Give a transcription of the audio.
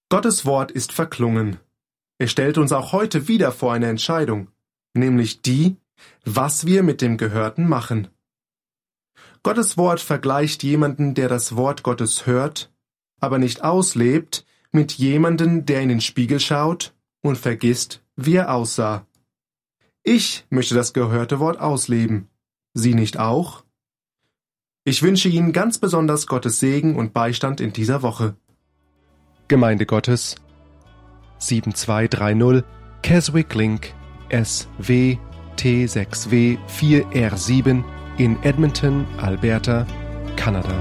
Gottes Wort ist verklungen. Er stellt uns auch heute wieder vor eine Entscheidung, nämlich die, was wir mit dem Gehörten machen. Gottes Wort vergleicht jemanden, der das Wort Gottes hört, aber nicht auslebt, mit jemandem, der in den Spiegel schaut und vergisst, wie er aussah. Ich möchte das gehörte Wort ausleben. Sie nicht auch? Ich wünsche Ihnen ganz besonders Gottes Segen und Beistand in dieser Woche. Gemeinde Gottes 7230 Keswick Link SW T6W 4R7 in Edmonton, Alberta, Kanada.